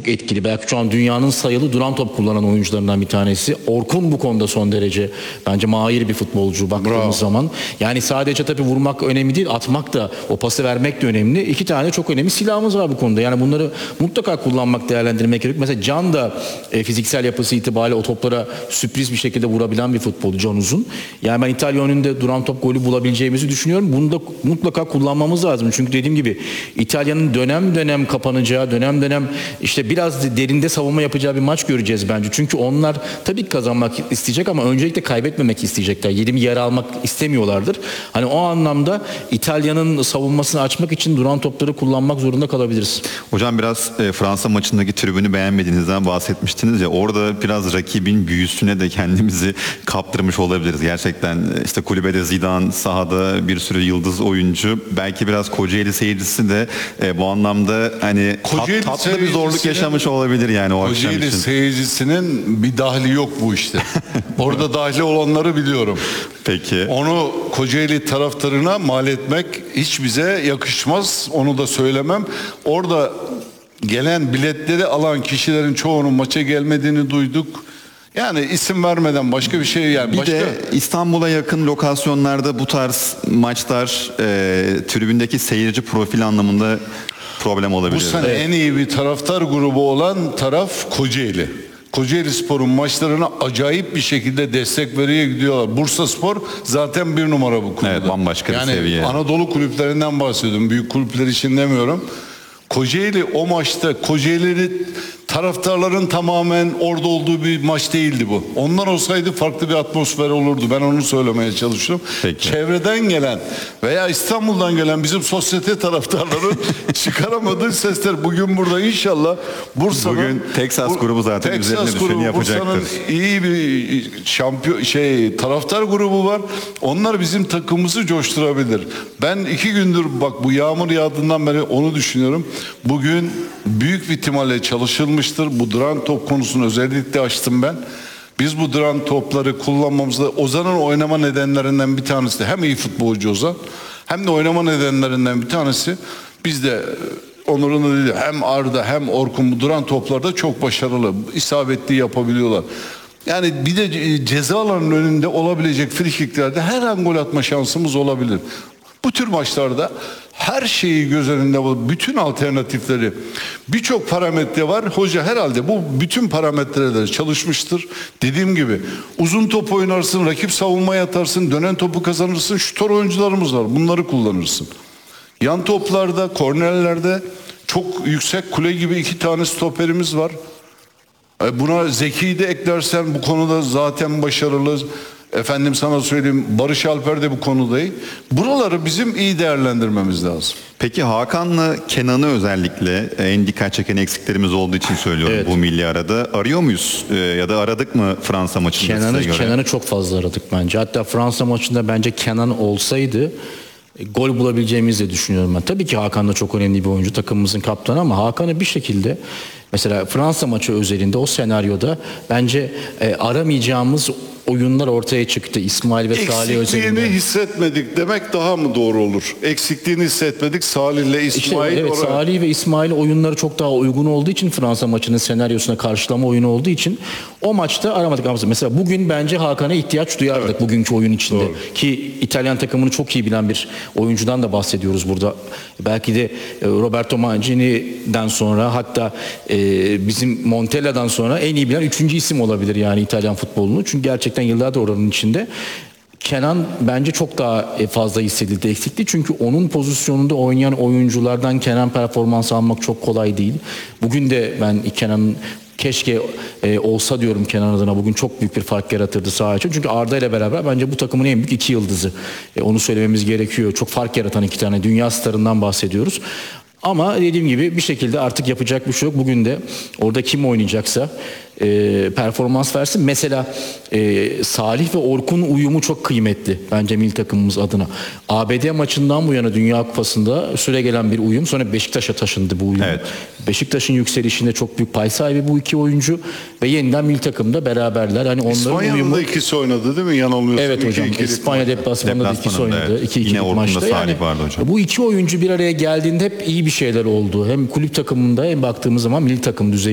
çok etkili. Belki şu an dünyanın sayılı duran top kullanan oyuncularından bir tanesi. Orkun bu konuda son derece bence mahir bir futbolcu baktığımız zaman. Yani sadece tabii vurmak önemli değil, atmak da, o pası vermek de önemli. İki tane çok önemli silahımız var bu konuda. Yani bunları mutlaka kullanmak, değerlendirmek gerekiyor. Mesela Can da fiziksel yapısı itibariyle o toplara sürpriz bir şekilde vurabilen bir futbolcu, Can Uzun. Yani ben İtalya önünde duran top golü bulabileceğimizi düşünüyorum. Bunu da mutlaka kullanmamız lazım. Çünkü dediğim gibi İtalya'nın dönem dönem kapanacağı, dönem dönem işte biraz derinde savunma yapacağı bir maç göreceğiz bence. Çünkü onlar tabii ki kazanmak isteyecek ama öncelikle kaybetmemek isteyecekler. 20 yer almak istemiyorlardır. Hani o anlamda İtalya'nın savunmasını açmak için duran topları kullanmak zorunda kalabiliriz. Hocam biraz Fransa maçındaki tribünü beğenmediğinizden bahsetmiştiniz ya, orada biraz rakibin büyüsüne de kendimizi kaptırmış olabiliriz. Gerçekten işte kulübede Zidane, sahada bir sürü yıldız oyuncu. Belki biraz Kocaeli seyircisi de bu anlamda hani tatlı bir zorluk yaşamış olabilir yani o akşam için. Kocaeli seyircisinin bir dahli yok bu işte. Orada dahli olanları biliyorum. Peki. Onu Kocaeli taraftarına mal etmek hiç bize yakışmaz. Onu da söylemem. Orada gelen biletleri alan kişilerin çoğunun maça gelmediğini duyduk. Yani isim vermeden başka bir şey yani. Bir de İstanbul'a yakın lokasyonlarda bu tarz maçlar tribündeki seyirci profil anlamında problem olabilir. Bu sene en iyi bir taraftar grubu olan taraf Kocaeli. Kocaelispor'un maçlarına acayip bir şekilde destek veriyor gidiyorlar. Bursaspor zaten bir numara bu konuda. Evet, bambaşka bir seviye. Yani Anadolu kulüplerinden bahsediyorum. Büyük kulüpler için demiyorum. Kocaeli o maçta, Kocaeli taraftarların tamamen orada olduğu bir maç değildi bu. Onlar olsaydı farklı bir atmosfer olurdu. Ben onu söylemeye çalışıyorum. Peki. Çevreden gelen veya İstanbul'dan gelen bizim sosyete taraftarları çıkaramadığı sesler bugün burada inşallah Bursa'nın... Bugün Texas grubu zaten üzerine düşeni yapacaktır. Bursa'nın iyi bir şampiyon taraftar grubu var. Onlar bizim takımımızı coşturabilir. Ben 2 gündür bak bu yağmur yağdığından beri onu düşünüyorum. Bugün büyük bir ihtimalle çalışılmıştır. Bu duran top konusunu özellikle açtım ben. Biz bu duran topları kullanmamızda Ozan'ın oynama nedenlerinden bir tanesi de hem iyi futbolcu Ozan hem de oynama nedenlerinden bir tanesi biz de Onur'un da dedi hem Arda hem Orkun bu duran toplarda çok başarılı, isabetli yapabiliyorlar. Yani bir de ceza alanının önünde olabilecek frikiklerde her an gol atma şansımız olabilir. Bu tür maçlarda her şeyi göz önünde, bütün alternatifleri, birçok parametre var. Hoca herhalde bu bütün parametreleri çalışmıştır. Dediğim gibi uzun top oynarsın, rakip savunmaya atarsın, dönen topu kazanırsın. Şutör oyuncularımız var, bunları kullanırsın. Yan toplarda, kornerlerde çok yüksek kule gibi 2 tane stoperimiz var. Buna Zeki'yi de eklersen bu konuda zaten başarılı. Efendim sana söyleyeyim, Barış Alper de bu konuda iyi. Buraları bizim iyi değerlendirmemiz lazım. Peki Hakan'la Kenan'ı özellikle en dikkat çeken eksiklerimiz olduğu için söylüyorum bu milli arada. Arıyor muyuz ya da aradık mı Fransa maçında size göre? Kenan'ı çok fazla aradık bence. Hatta Fransa maçında bence Kenan olsaydı gol bulabileceğimizi de düşünüyorum ben. Tabii ki Hakan da çok önemli bir oyuncu, takımımızın kaptanı, ama Hakan'ı bir şekilde mesela Fransa maçı özelinde o senaryoda bence aramayacağımız oyunlar ortaya çıktı. İsmail ve Salih özelinde. Eksikliğini hissetmedik demek daha mı doğru olur? Eksikliğini hissetmedik. Salih ile İsmail. Evet, Salih ve İsmail oyunları çok daha uygun olduğu için, Fransa maçının senaryosuna karşılama oyunu olduğu için o maçta aramadık. Mesela bugün bence Hakan'a ihtiyaç duyardık bugünkü oyun içinde. Doğru. Ki İtalyan takımını çok iyi bilen bir oyuncudan da bahsediyoruz burada. Belki de Roberto Mancini'den sonra, hatta bizim Montella'dan sonra en iyi bilen 3. isim olabilir yani İtalyan futbolunu. Çünkü gerçekten yıllardır oranın içinde. Kenan bence çok daha fazla hissedildi eksikliği. Çünkü onun pozisyonunda oynayan oyunculardan Kenan performansı almak çok kolay değil. Bugün de ben Kenan'ın keşke olsa diyorum Kenan adına, bugün çok büyük bir fark yaratırdı saha için. Çünkü Arda ile beraber bence bu takımın en büyük 2 yıldızı. Onu söylememiz gerekiyor. Çok fark yaratan 2 tane dünya starından bahsediyoruz. Ama dediğim gibi bir şekilde artık yapacak bir şey yok. Bugün de orada kim oynayacaksa performans versin. Mesela Salih ve Orkun uyumu çok kıymetli bence milli takımımız adına. ABD maçından bu yana Dünya Kupası'nda süre gelen bir uyum. Sonra Beşiktaş'a taşındı bu uyum. Evet. Beşiktaş'ın yükselişinde çok büyük pay sahibi bu 2 oyuncu ve yeniden milli takımda beraberler. Hani onların İspanya'da uyumu... ikisi oynadı değil mi? Yanılmıyorsun. Evet hocam. İspanya deplasmanında da ikisi oynadı. 2-2 maçta. Yani bu 2 oyuncu bir araya geldiğinde hep iyi bir şeyler oldu. Hem kulüp takımında hem baktığımız zaman milli takım düzeyi